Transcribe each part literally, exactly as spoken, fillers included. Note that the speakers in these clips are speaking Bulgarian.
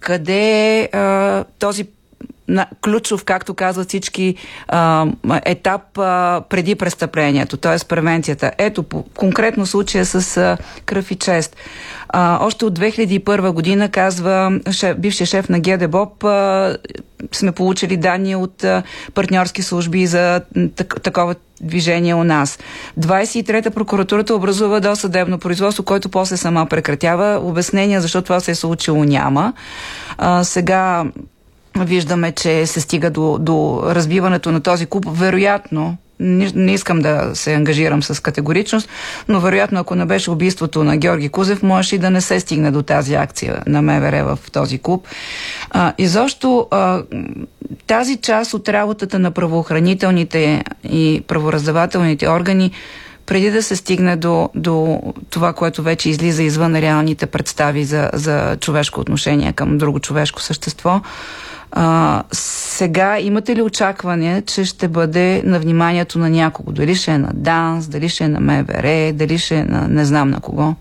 къде е а, този на, ключов, както казват всички, а, етап а, преди престъплението, т.е. превенцията. Ето, по конкретно случая с а, кръв и чест. А, още от две хиляди и първа година, казва шеф, бившия шеф на ГДБОП, а, сме получили данни от а, партньорски служби за так, такова движение у нас. двадесет и трета прокуратурата образува досъдебно производство, който после сама прекратява. Обяснения защо това се е случило няма. А, сега виждаме, че се стига до, до разбиването на този клуб. Вероятно, не, не искам да се ангажирам с категоричност, но вероятно, ако не беше убийството на Георги Кузев, можеше и да не се стигне до тази акция на МВР в този клуб. А, изобщо а, тази част от работата на правоохранителните и правораздавателните органи, преди да се стигне до, до това, което вече излиза извън реалните представи за, за човешко отношение към друго човешко същество, А, сега имате ли очакване, че ще бъде на вниманието на някого? Дали ще е на ДАНС, дали ще е на МВР, дали ще е на не знам на кого?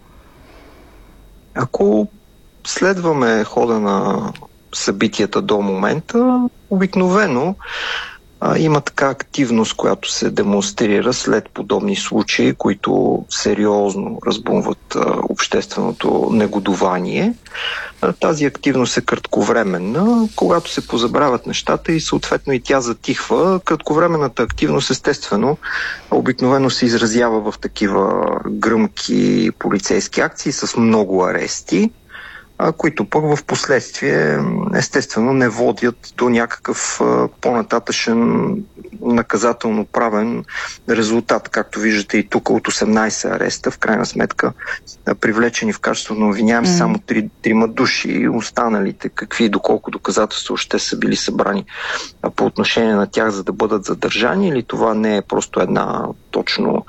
Ако следваме хода на събитията до момента, обикновено а, има така активност, която се демонстрира след подобни случаи, които сериозно разбунват а, общественото негодование. А, тази активност е кратковременна, когато се позабравят нещата и съответно и тя затихва. Кратковременната активност естествено обикновено се изразява в такива гръмки полицейски акции с много арести, които пък в последствие естествено не водят до някакъв по-нататъчен наказателно-правен резултат. Както виждате и тук от осемнадесет ареста, в крайна сметка привлечени в качеството на обвиняем mm. само три, трима души. Останалите, какви и доколко доказателства още са били събрани по отношение на тях, за да бъдат задържани, или това не е просто една точно